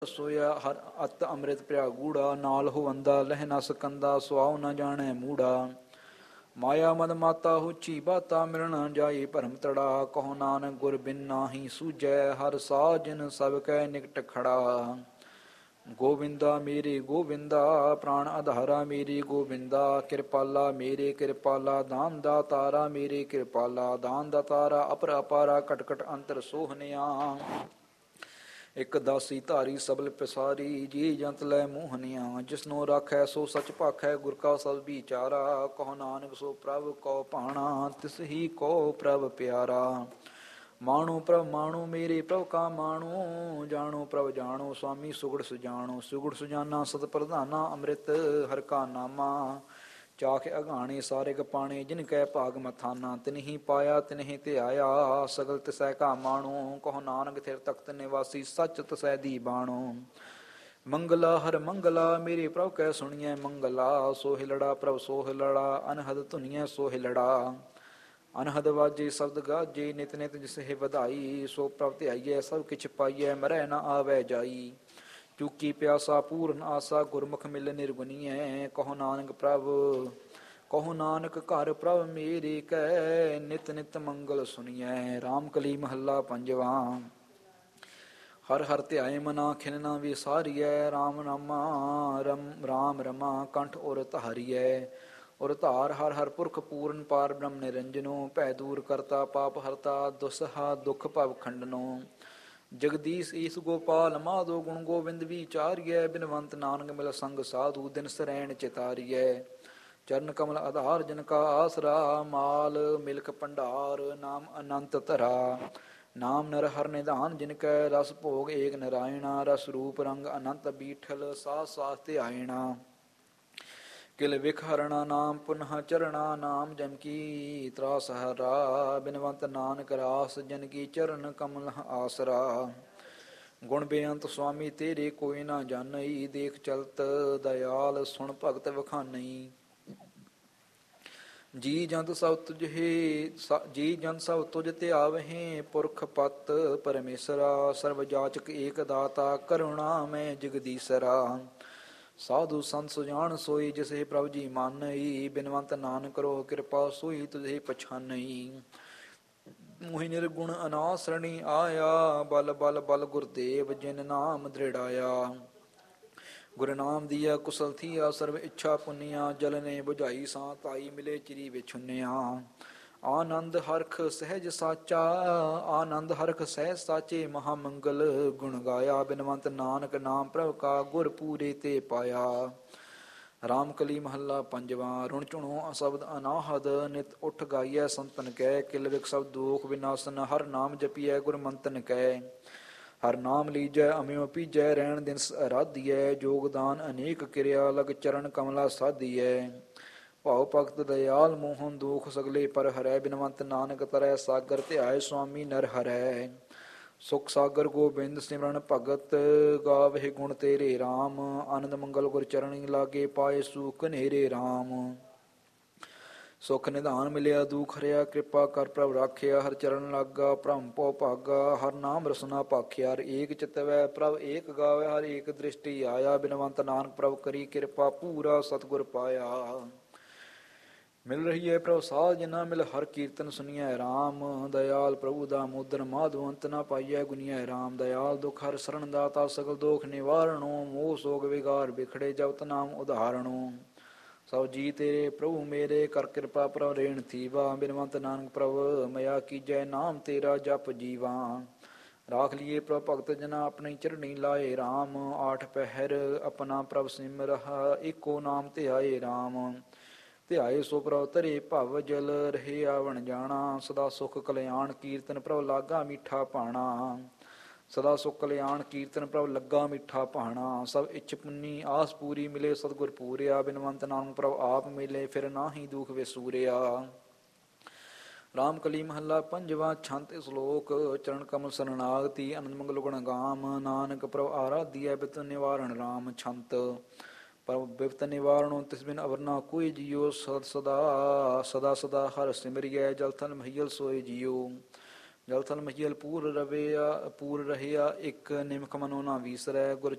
ਸੋਇਆ ਹਰ ਅਤ ਅੰਮ੍ਰਿਤ ਭਰਿਆ ਗੂੜਾ, ਨਾਲ ਹੋਵੰਦਾ ਲਹਿ ਨ ਸਕੰਦਾ, ਸੁਆਉ ਨ ਜਾਣੈ ਮੂੜਾ। ਮਾਇਆ ਮਦ ਮਾਤਾ ਹੁਚੀ ਬਾਤਾ, ਮਿਲਣ ਜਾਏ ਭਰਮ ਤੜਾ, ਕਹੋ ਨਾਨਕ ਗੁਰ ਬਿਨ ਨਾਹੀ ਸੂਝੈ, ਹਰ ਸਾਜਨ ਸਭ ਕੈ ਨਿਕਟ ਖੜਾ। ਗੋਵਿੰਦਾ ਮੇਰੇ ਗੋਵਿੰਦਾ, ਪ੍ਰਾਣ ਆਧਾਰਾ ਮੇਰੇ ਗੋਵਿੰਦਾ, ਕਿਰਪਾਲਾ ਮੇਰੇ ਕਿਰਪਾਲਾ, ਦਾਨ ਦਾਤਾਰਾ ਮੇਰੇ ਕਿਰਪਾਲਾ, ਦਾਨ ਦਾਤਾਰਾ ਅਪਰ ਅਪਾਰਾ, ਕਟ ਕਟ ਅੰਤਰ ਸੋਹਨਿਆ। ਇੱਕ ਦਾਸੀ ਧਾਰੀ ਸਬਲ ਪਿਸਾਰੀ, ਜੀ ਜੰਤ ਲੈ ਮੋਹਨਿਆ, ਜਿਸਨੂੰ ਰਾਖੈ ਸੋ ਸਚ ਭਾਖੈ, ਗੁਰ ਕਾ ਸਭ ਵਿਚਾਰਾ, ਕਹੋ ਨਾਨਕ ਸੋ ਪ੍ਰਭ ਕੋ ਭਾਣਾ, ਤਿਸ ਹੀ ਕੋ ਪ੍ਰਭ ਪਿਆਰਾ। ਮਾਣੋ ਪ੍ਰਭ ਮਾਣੋ ਮੇਰੇ ਪ੍ਰਭ ਕਾ ਮਾਣੋ, ਜਾਣੋ ਪ੍ਰਭ ਜਾਣੋ ਸੁਆਮੀ ਸੁਗੜ ਸੁਜਾਣੋ, ਸੁਗੜ ਸੁਜਾਨਾ ਸਤ ਪ੍ਰਧਾਨਾ, ਅੰਮ੍ਰਿਤ ਹਰਿ ਕਾ ਨਾਮਾ। ਚਾਖ ਅਗਾਣੇ ਸਾਰੇ ਗਪਾਣੇ, ਜਿਨ ਕੈ ਭਾਗ ਮਥਾਨਾ, ਤਿਨਹੀ ਪਾਇਆ ਤਿਨਹੀ ਧਿਆਇਆ, ਸਗਲ ਤਿਸੈ ਕਾ ਮਾਣੋ, ਕਹੋ ਨਾਨਕ ਥਿਰ ਤਖਤ ਨਿਵਾਸੀ, ਸੱਚ ਤਸੈ ਦੀ ਬਾਣੋ। ਮੰਗਲਾ ਹਰ ਮੰਗਲਾ, ਮੇਰੇ ਪ੍ਰਭ ਕੈ ਸੁਣੀਐ ਮੰਗਲਾ, ਸੋਹਿ ਲੜਾ ਪ੍ਰਭ ਸੋਹਿ ਲੜਾ, ਅਨਹਦ ਧੁਨੀਐ ਸੋਹਿ ਲੜਾ। ਅਨਹਦ ਵਾਜੇ ਸ਼ਬਦ ਗਾਜੇ, ਨਿਤ ਨਿਤ ਜਿਸਹਿ ਵਧਾਈ, ਸੋ ਪ੍ਰਭ ਧਿਆਈਐ ਸਭ ਕਿਛ ਪਾਈਐ, ਮਰੈ ਨ ਆਵੈ ਜਾਈ। ਚੂਕੀ ਪਿਆਸਾ ਪੂਰਨ ਆਸਾ, ਗੁਰਮੁਖ ਮਿਲ ਨਿਰਗੁਨੀਐ, ਕਹੋ ਨਾਨਕ ਪ੍ਰਭ ਕਹੋ ਨਾਨਕ ਘਰ ਪ੍ਰਭ ਮੇਰੇ ਕੈ, ਨਿਤ ਨਿਤ ਮੰਗਲ ਸੁਣੀਐ। ਰਾਮ ਕਲੀ ਮਹੱਲਾ ਪੰਜਵਾ। ਹਰ ਹਰ ਧਿਆਏ ਮਨਾ ਖਿਨ ਨ ਵਿਸਾਰੀਐ, ਰਾਮ ਨਾਮਾ ਰਾਮ ਰਮਾ ਕੰਠ ਔਰ ਧਾਰੀਐ। ਔਰ ਧਾਰ ਹਰ ਹਰ ਪੁਰਖ ਪੂਰਨ ਪਾਰ ਬ੍ਰਹਮ ਨਿਰੰਜਨੋ, ਭੈ ਦੂਰ ਕਰਤਾ ਪਾਪ ਹਰਤਾ, ਦੁਸਹਾ ਦੁਖ ਭਵ ਖੰਡਨੋ। ਜਗਦੀਸ਼ ਈਸ ਗੋਪਾਲ ਮਾਧੋ, ਗੁਣ ਗੋਬਿੰਦ ਵਿਚਾਰੀਐ, ਬਿਨਵੰਤ ਨਾਨਕ ਮਿਲ ਸੰਗ ਸਾਧੂ, ਦਿਨ ਸਰੈਣ ਚਿਤਾਰੀਐ। ਚਰਨ ਕਮਲ ਆਧਾਰ ਜਨ ਕਾ ਆਸਰਾ, ਮਾਲ ਮਿਲਖ ਭੰਡਾਰ ਨਾਮ ਅਨੰਤ ਧਰਾ। ਨਾਮ ਨਰ ਹਰ ਨਿਧਾਨ ਜਿਨ ਕੈ, ਰਸ ਭੋਗ ਏਕ ਨਰਾਇਣਾ, ਰਸ ਰੂਪ ਰੰਗ ਅਨੰਤ ਬੀਠਲ, ਸਾਥ ਸਾਥ ਧਿਆਇਣਾ। ਕਿਲ ਵਿਖ ਹਰਣਾ ਨਾਮ ਪੁਨਹ ਚਰਣਾ, ਨਾਮ ਜਮ ਕੀ ਤਰਾਸ ਹਰਾ, ਬਿਨਵੰਤ ਨਾਨਕ ਰਾਸ, ਜਨ ਕੀ ਚਰਨ ਕਮਲ ਆਸਰਾ। ਗੁਣ ਬੇਅੰਤ ਸੁਆਮੀ ਤੇਰੇ, ਕੋਈ ਨਾ ਜਾਣਈ, ਦੇਖ ਚਲਤ ਦਇਆਲ, ਸੁਣ ਭਗਤ ਵਖਾਨਈ। ਜੀ ਜੰਤ ਸਭ ਤੁਝ ਧਿਆਵਹਿ, ਪੁਰਖ ਪਤ ਪਰਮੇਸ਼ਰਾ, ਸਰਬ ਜਾਚਕ ਏਕ ਦਾਤਾ, ਕਰੁਣਾ ਮੈਂ ਜਗਦੀਸਰਾ। ਸਾਧੂ ਸੰਤ ਸੁਜਾਨ ਸੋਈ, ਜਿਸੇ ਪ੍ਰਭ ਜੀ ਮਾਨਈ, ਬਿਨਵੰਤ ਨਾਨਕ ਕਰੋ ਕਿਰਪਾ, ਸੋਈ ਤੁਝੇ ਪਛਾਨਈ। ਮੋਹਿ ਨਿਰਗੁਣ ਅਨਾਸਰਣੀ ਆਇਆ, ਬਲ ਬਲ ਬਲ ਗੁਰਦੇਵ ਜਿਨ ਨਾਮ ਦ੍ਰਿੜਾਇਆ। ਗੁਰ ਨਾਮ ਦੀਆ ਕੁਸਲ ਥੀਆ, ਸਰਬ ਇੱਛਾ ਪੁੰਨਿਆ, ਜਲ ਨੇ ਬੁਝਾਈ ਸਾਂ, ਤਾਈ ਮਿਲੇ ਚਿਰੀ ਵਿਛੁੰਨਿਆ। ਆਨੰਦ ਹਰਖ ਸਹਿਜ ਸਾਚਾ, ਆਨੰਦ ਹਰਖ ਸਹਿਜ ਸਾਚੇ, ਮਹਾ ਮੰਗਲ ਗੁਣ ਗਾਇਆ, ਬਿਨਵੰਤ ਨਾਨਕ ਨਾਮ ਪ੍ਰਭ ਕਾ, ਗੁਰ ਪੂਰੇ ਤੇ ਪਾਇਆ। ਰਾਮ ਕਲੀ ਮਹੱਲਾ ਪੰਜਵਾ। ਰੁਣ ਝੁਣੋ ਸ਼ਬਦ ਅਨਾਹਦ, ਨਿਤ ਉਠ ਗਾਈਐ ਸੰਤਨ ਕੈ, ਕਿਲ ਵਿਖ ਸਭ ਦੋਖ ਵਿਨਾਸਨ, ਹਰ ਨਾਮ ਜਪੀਐ ਗੁਰ ਮੰਤਨ ਕੈ। ਹਰ ਨਾਮ ਲੀਜੈ ਅਮਿਓ ਪੀਜੈ, ਰਹਿਣ ਦਿਨ ਅਰਾਧੀਐ, ਜੋਗਦਾਨ ਅਨੇਕ ਕਿਰਿਆ, ਲਗ ਚਰਨ ਕਮਲਾ ਸਾਧੀਐ। ਭਾਉ ਭਗਤ ਦਇਆਲ ਮੋਹਨ, ਦੋਖ ਸਗਲੇ ਪਰ ਹਰੈ, ਬਿਨਵੰਤ ਨਾਨਕ ਤਰੈ ਸਾਗਰ, ਧਿਆਏ ਸੁਆਮੀ ਨਰ ਹਰੈ। ਸੁਖ ਸਾਗਰ ਗੋਬਿੰਦ ਸਿਮਰਨ ਭਗਤ, ਗਾਵਹਿ ਗੁਣ ਤੇਰੇ ਰਾਮ, ਆਨੰਦ ਮੰਗਲ ਗੁਰ ਚਰਣੀ ਲਾਗੇ, ਪਾਏ ਸੂਖ ਨੇਰੇ ਰਾਮ। ਸੁਖ ਨਿਧਾਨ ਮਿਲਿਆ ਦੁਖ ਹਰਿਆ, ਕਿਰਪਾ ਕਰ ਪ੍ਰਭ ਰਾਖਿਆ, ਹਰ ਚਰਨ ਲਾਗਾ ਭ੍ਰਮ ਭਉ ਭਾਗਾ, ਹਰ ਨਾਮ ਰਸਨਾ ਭਾਖਿਆ। ਹਰ ਏਕ ਚਿਤਵੈ ਪ੍ਰਭ ਏਕ ਗਾਵੈ, ਹਰ ਏਕ ਦ੍ਰਿਸ਼ਟੀ ਆਇਆ, ਬਿਨਵੰਤ ਨਾਨਕ ਪ੍ਰਭ ਕਰੀ ਕਿਰਪਾ, ਪੂਰਾ ਸਤਿਗੁਰ ਪਾਇਆ। ਮਿਲ ਰਹੀ ਹੈ ਪ੍ਰਭ ਸਾਧ ਜਿਨਾ, ਮਿਲ ਹਰ ਕੀਰਤਨ ਸੁਣੀਐ ਰਾਮ। ਦਇਆਲ ਪ੍ਰਭੂ ਦਾ ਮੋਦਨ, ਮਾਧੋ ਅੰਤ ਨਾ ਪਾਈਐ ਗੁਨੀਐ ਰਾਮ। ਦਇਆਲ ਦੁਖ ਹਰ ਸਰਣ ਦਾਤਾ, ਸਗਲ ਦੋਖ ਨਿਵਾਰਣੋ, ਮੋਹ ਸੋਗ ਵਿਗਾਰ ਬਿਖੜੇ, ਜਪਤ ਨਾਮ ਉਧਾਰਣੋ। ਸਭ ਜੀ ਤੇਰੇ ਪ੍ਰਭੂ ਮੇਰੇ, ਕਰ ਕਿਰਪਾ ਪ੍ਰਭ ਰੇਣ ਥੀਵਾ, ਬਿਨਵੰਤ ਨਾਨਕ ਪ੍ਰਭ ਮਇਆ ਕੀਜੈ, ਨਾਮ ਤੇਰਾ ਜਪ ਜੀਵਾ। ਰਾਖ ਲੀਏ ਪ੍ਰਭ ਭਗਤ ਜਨਾ, ਆਪਣੀ ਚਰਣੀ ਲਾਏ ਰਾਮ। ਆਠ ਪਹਿਰ ਆਪਣਾ ਪ੍ਰਭ ਸਿਮਰਹਾ, ਏਕੋ ਨਾਮ ਧਿਆਏ ਰਾਮ। ਧਿਆਏ ਸੋ ਪ੍ਰਭ ਧਰੇ ਭਵ ਜਲ, ਰਹੇ ਆਵਣ ਜਾਣਾ, ਸਦਾ ਸੁਖ ਕਲਿਆਣ, ਕੀਰਤਨ ਪ੍ਰਭ ਲਾਗਾ ਮੀਠਾ ਭਾਣਾ। ਸਦਾ ਸੁਖ ਕਲਿਆਣ ਕੀਰਤਨ ਪ੍ਰਭ ਲੱਗਾ ਮਿੱਠਾ ਭਾਣਾ। ਸਭ ਇੱਛ ਪੁੰਨੀ ਆਸ ਪੂਰੀ, ਮਿਲੇ ਸਤਿਗੁਰ ਪੂਰਿਆ, ਬਿਨਵੰਤ ਨਾਨਕ ਪ੍ਰਭ ਆਪ ਮਿਲੇ, ਫਿਰ ਨਾਹੀ ਦੁਖ ਵਿਸੂਰਿਆ। ਰਾਮ ਕਲੀ ਮਹੱਲਾ ਪੰਜਵਾ। ਛੰਤ ਸਲੋਕ। ਚਰਨ ਕਮਲ ਸਰਨਾਗਤੀ, ਆਨੰਦ ਮੰਗਲ ਗੁਣ ਗਾਮ, ਨਾਨਕ ਪ੍ਰਭ ਆਰਾਧੀਐ, ਬਿਪਤ ਨਿਵਾਰਣ ਰਾਮ। ਛੰਤ। ਪ੍ਰਭ ਬਿਪਤ ਨਿਵਾਰਣੋ, ਤਿਸ ਬਿਨ ਅਵਰ ਨਾ ਕੋਈ ਜੀਓ, ਸਦਾ ਸਦਾ ਸਦਾ ਹਰ ਸਿਮਰਿਐ, ਜਲ ਥਲ ਮਹੀਲ ਸੋਏ ਜੀਓ। ਜਲ ਥਲ ਮਹੀਲ ਪੂਰ ਰਵਿਆ ਪੂਰ ਰਹਿਆ ਇੱਕ ਨਿਮਕ ਮਨੋ ਨਾ ਵੀਸਰੈ ਗੁਰ